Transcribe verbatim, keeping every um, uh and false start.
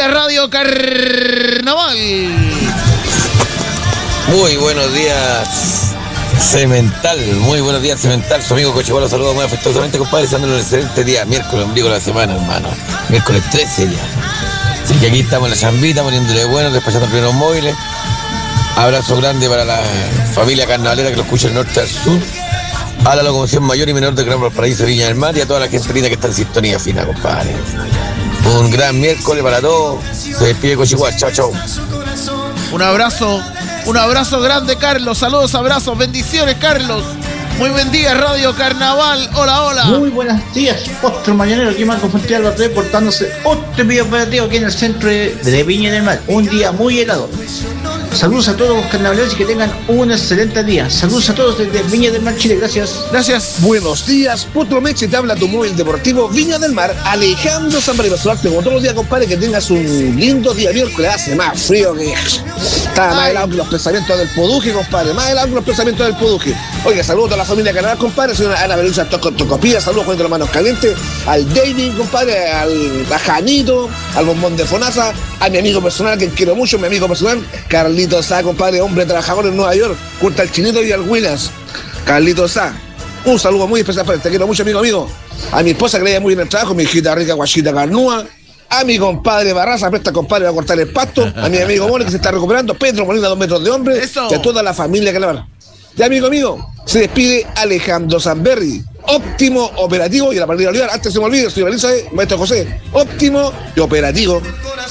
días, Radio Carnaval. Muy buenos días, Cemental. Muy buenos días, Cemental. Su amigo Coche, lo saludo muy afectuosamente, compadre, deseándole un excelente día. Miércoles, ombligo de la semana, hermano. Miércoles trece ya. Así que aquí estamos en la chambita, poniéndole bueno, despachando primeros móviles. Abrazo grande para la familia carnavalera que lo escucha del norte al sur. A la locomoción mayor y menor de Gran Valparaíso, Viña del Mar, y a toda la gente linda que está en sintonía fina, compadre. Un gran miércoles para todos. Se despide Cochigual. Chao, chao. Un abrazo, un abrazo grande, Carlos. Saludos, abrazos, bendiciones, Carlos. Muy buen día, Radio Carnaval. Hola, hola. Muy buenos días, otro mañanero aquí Marco Fontialba reportándose otro video operativo aquí en el centro de, de Viña del Mar. Un día muy helado. Saludos a todos los carnavaleros y que tengan un excelente día. Saludos a todos desde Viña del Mar, Chile. Gracias. Gracias. Buenos días, Potro Meche, te habla tu móvil deportivo Viña del Mar, Alejandro Zambrano. Saludarte como todos los días, compadre, que tengas un lindo día miércoles. Hace más frío que... Está más helado que los pensamientos del Poduje, compadre. Más helado que los pensamientos del Poduje. Oiga, saludos a toda la familia Carnaval, compadre. Soy Ana Belusa Toco Tocopía. Saludos con las manos calientes. Al David, compadre. Al Bajanito. Al Bombón de Fonaza. A mi amigo personal, que quiero mucho, mi amigo personal, Carlitos Sá, compadre, hombre trabajador en Nueva York. Junto al Chinito y al Williams. Carlitos Sá. Un saludo muy especial para él. Te quiero mucho, amigo, amigo. A mi esposa, que le vaya muy bien el trabajo. Mi hijita rica, guachita carnúa. A mi compadre Barraza, presta compadre, va a cortar el pasto. A mi amigo Mone, que se está recuperando. Pedro Molina, dos metros de hombre. Eso. Y a toda la familia que la va. Ya, amigo mío, se despide Alejandro Zamberri. Óptimo, operativo y la partida Olivar. Antes se me olvide, soy Valisa, maestro José. Óptimo y operativo.